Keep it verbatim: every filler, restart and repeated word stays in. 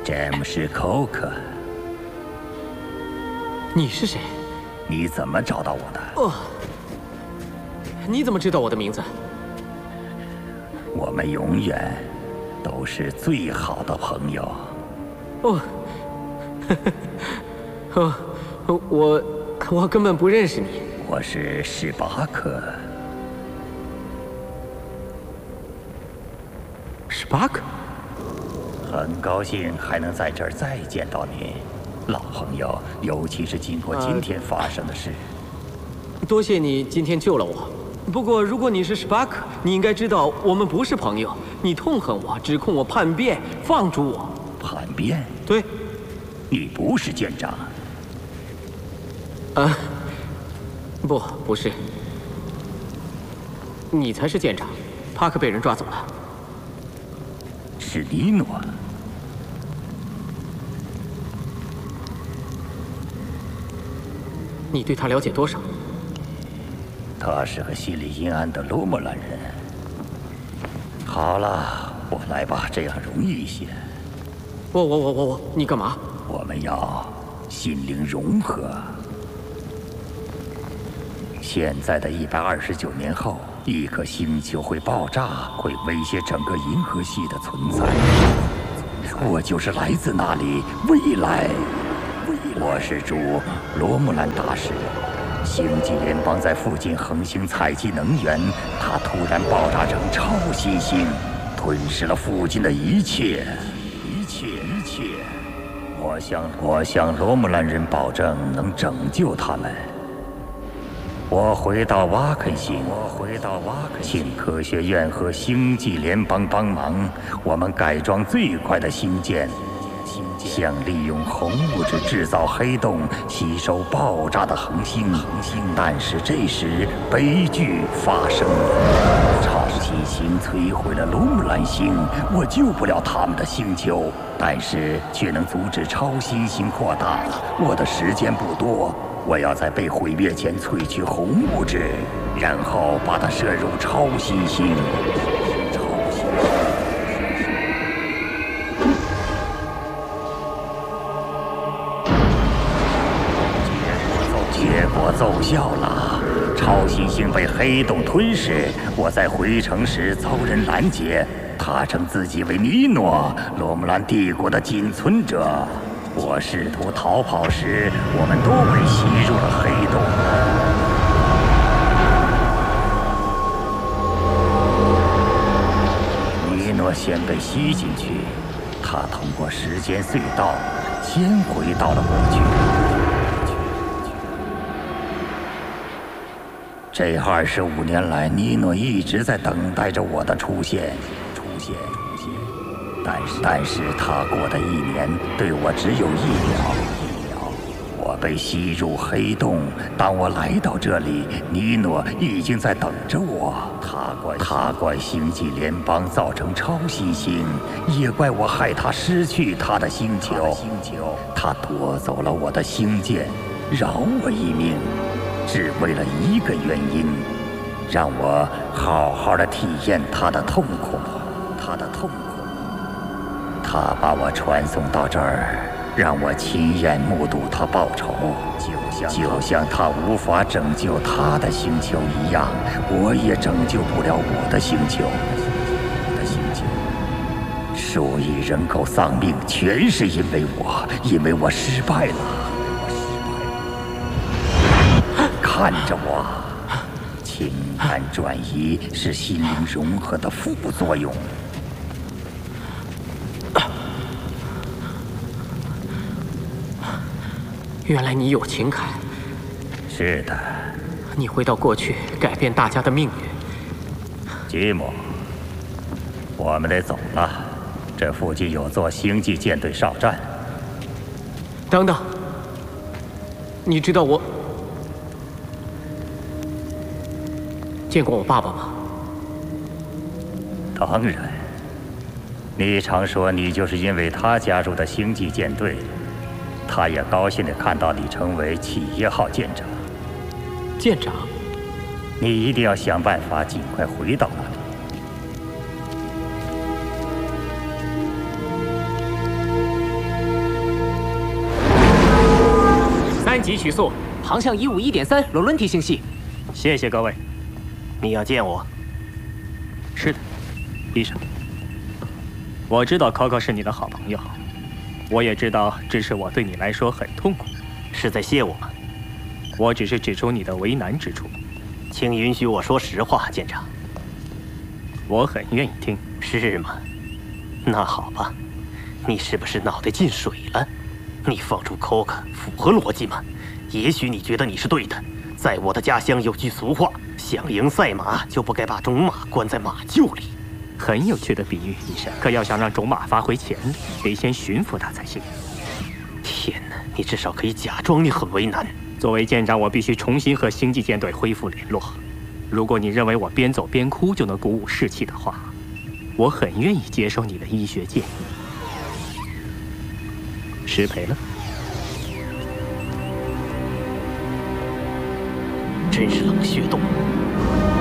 詹姆士·寇克。 你是谁？ 你怎么找到我的？ 哦，你怎么知道我的名字？ 我们永远都是最好的朋友。 哦，哦，我我根本不认识你。 我是史巴克。 史巴克。 很高兴还能在这儿再见到您，老朋友，尤其是经过今天发生的事。 呃、多谢你今天救了我。不过，如果你是史巴克，你应该知道我们不是朋友。你痛恨我，指控我叛变，放逐我。 叛变？ 对。 你不是舰长。 啊，不，不是。你才是舰长。帕克被人抓走了。 是尼诺。 你对他了解多少？ 他是个心理阴暗的罗莫兰人。好了，我来吧，这样容易一些。 我我我我我，你干嘛？ 我们要心灵融合。现在的一百二十九年后，一颗星球会爆炸，会威胁整个银河系的存在。我就是来自那里，未来。我是主罗姆兰大使。星际联邦在附近横行采集能源，它突然爆炸成超新星，吞噬了附近的一切，一切一切。我向我向罗姆兰人保证，能拯救他们。我回到瓦肯星，我回到瓦肯，请科学院和星际联邦帮忙，我们改装最快的星舰。想利用红物质制造黑洞，吸收爆炸的恒星。但是这时悲剧发生了，超新星摧毁了罗姆兰星，我救不了他们的星球，但是却能阻止超新星扩大。我的时间不多，我要在被毁灭前萃取红物质，然后把它射入超新星。结果奏效了，超新星被黑洞吞噬。我在回城时遭人拦截，他称自己为尼诺，罗姆兰帝国的仅存者。我试图逃跑时，我们都被吸入了黑洞。尼诺先被吸进去，他通过时间隧道先回到了过去。这二十五年来，尼诺一直在等待着我的出现，出现，出现。但是，但是他过的一年对我只有一秒，一秒。我被吸入黑洞。当我来到这里，尼诺已经在等着我。他怪他怪星际联邦造成超新星，也怪我害他失去他的星球。他夺走了我的星舰，饶我一命。只为了一个原因，让我好好的体验他的痛苦，他的痛苦。他把我传送到这儿，让我亲眼目睹他报仇，就像就像他无法拯救他的星球一样，我也拯救不了我的星球。我的星球，数亿人口丧命，全是因为我，因为我失败了。看着我，情感转移是心灵融合的副作用。 原来你有情感。 是的。 你回到过去，改变大家的命运。 吉姆，我们得走了。这附近有座星际舰队哨站。 等等，你知道我见过我爸爸吗？ 当然。你常说你就是因为他加入的星际舰队，他也高兴地看到你成为企业号舰长。 舰长， 你一定要想办法尽快回到那里。 急取速，航向一五一点三罗伦提星系。 谢谢各位。 你要见我？ 是的，医生。我知道 Coco 是你的好朋友，我也知道支持我对你来说很痛苦。 是在谢我吗？ 我只是指出你的为难之处。 请允许我说实话，舰长。 我很愿意听。 是吗？那好吧。你是不是脑袋进水了？你放出 Coco 符合逻辑吗？也许你觉得你是对的。在我的家乡有句俗话：想赢赛马就不该把种马关在马厩里。 很有趣的比喻，医生。可要想让种马发挥潜力，得先驯服它才行。 天哪，你至少可以假装你很为难。 作为舰长，我必须重新和星际舰队恢复联络。如果你认为我边走边哭就能鼓舞士气的话，我很愿意接受你的医学建议。失陪了。 真是冷血动物。